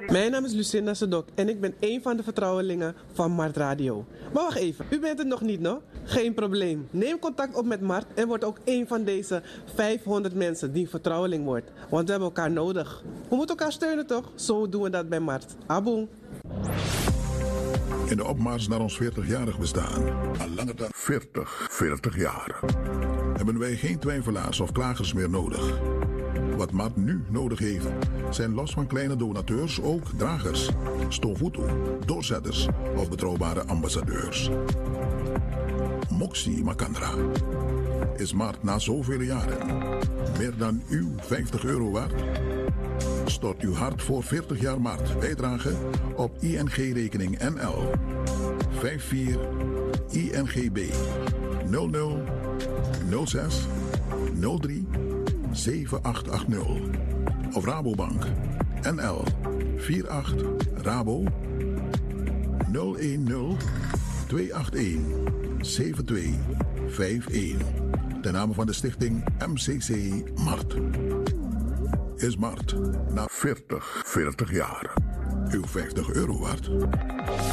Mijn naam is Lucinda Sedok en ik ben een van de vertrouwelingen van Mart Radio. Maar wacht even, u bent het nog niet, no? Geen probleem. Neem contact op met Mart en word ook een van deze 500 mensen die vertrouweling wordt. Want we hebben elkaar nodig. We moeten elkaar steunen, toch? Zo doen we dat bij Mart. Aboe. In de opmars naar ons 40-jarig bestaan, al langer dan 40 jaar, hebben wij geen twijfelaars of klagers meer nodig. Wat nu nodig heeft, zijn los van kleine donateurs ook dragers, stofutu, doorzetters of betrouwbare ambassadeurs. Moxie Makandra. Is Mart na zoveel jaren meer dan uw €50 waard? Stort uw hart voor 40 jaar Mart bijdrage op ING-rekening NL 54 INGB 00 06 03 7880 of Rabobank NL 48 Rabo 010 281 7251. Ten name van de stichting MCC Mart. Is Mart na 40 jaar uw €50 waard?